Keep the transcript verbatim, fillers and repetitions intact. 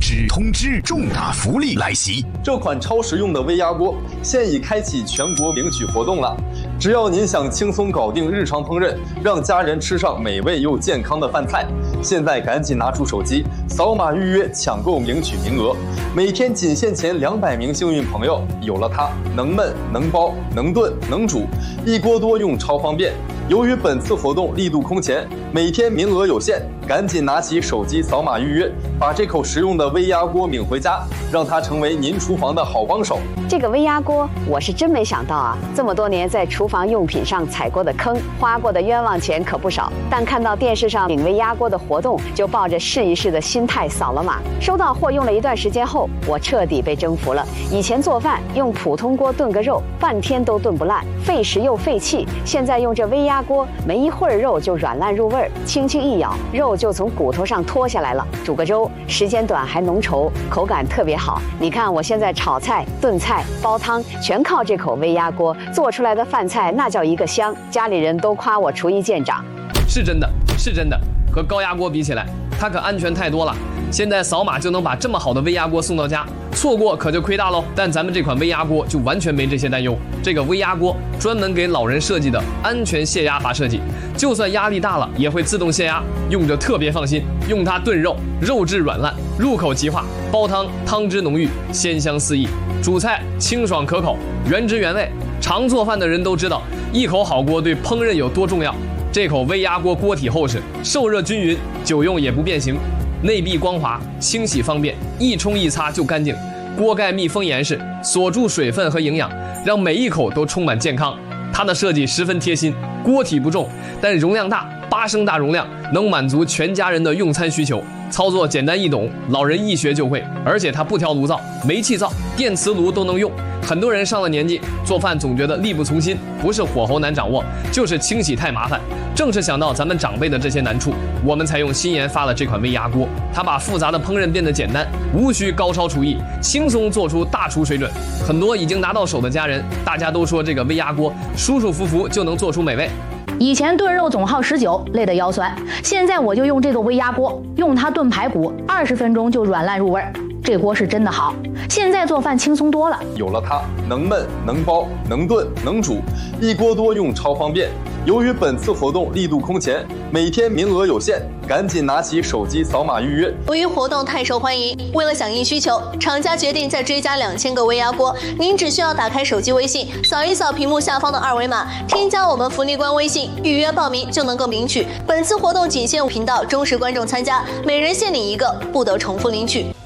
知通知，重大福利来袭！ 这款超实用的微压锅现已开启全国领取活动了。只要您想轻松搞定日常烹饪，让家人吃上美味又健康的饭菜，现在赶紧拿出手机，扫码预约抢购领取名额。每天仅限前两百名幸运朋友，有了它，能焖能包能炖能煮，一锅多用超方便。由于本次活动力度空前，每天名额有限，赶紧拿起手机扫码预约，把这口实用的微压锅领回家，让它成为您厨房的好帮手。 这个微压锅，我是真没想到啊！这么多年在厨房用品上踩过的坑，花过的冤枉钱可不少。但看到电视上领微压锅的活动，就抱着试一试的心态扫了码。收到货用了一段时间后，我彻底被征服了。以前做饭用普通锅炖个肉，半天都炖不烂，费时又费气。现在用这微压锅，没一会儿肉就软烂入味儿，轻轻一咬，肉就从骨头上脱下来了。煮个粥，时间短还浓稠，口感特别好。你看我现在炒菜、炖菜、煲汤，全靠这口微压锅做出来的饭菜，那叫一个香。家里人都夸我厨艺见长。 是真的，是真的，和高压锅比起来，它可安全太多了。现在扫码就能把这么好的微压锅送到家，错过可就亏大喽。但咱们这款微压锅就完全没这些担忧。这个微压锅专门给老人设计的安全泄压阀设计，就算压力大了也会自动泄压，用着特别放心。用它炖肉，肉质软烂，入口即化；煲汤，汤汁浓郁，鲜香四溢；煮菜清爽可口，原汁原味。常做饭的人都知道，一口好锅对烹饪有多重要。这口微压锅锅体厚实，受热均匀，久用也不变形。内壁光滑，清洗方便，一冲一擦就干净。锅盖密封严实，锁住水分和营养，让每一口都充满健康。它的设计十分贴心，锅体不重，但容量大，八升大容量，能满足全家人的用餐需求。操作简单易懂，老人一学就会。而且它不挑炉灶，煤气灶、电磁炉都能用。很多人上了年纪，做饭总觉得力不从心，不是火候难掌握，就是清洗太麻烦。正是想到咱们长辈的这些难处，我们才用新研发了这款微压锅。它把复杂的烹饪变得简单，无需高超厨艺，轻松做出大厨水准。很多已经拿到手的家人，大家都说这个微压锅舒舒服服就能做出美味。 以前炖肉总耗十九，累得腰酸。现在我就用这个微压锅，用它炖排骨，二十分钟就软烂入味儿。这锅是真的好，现在做饭轻松多了。 有了它，能焖能包能炖能煮，一锅多用超方便。由于本次活动力度空前，每天名额有限，赶紧拿起手机扫码预约。 由于活动太受欢迎，为了响应需求，厂家决定再追加两千个微压锅。您只需要打开手机微信，扫一扫屏幕下方的二维码，添加我们福利官微信，预约报名就能够领取。本次活动仅限频道忠实观众参加，每人限领一个，不得重复领取。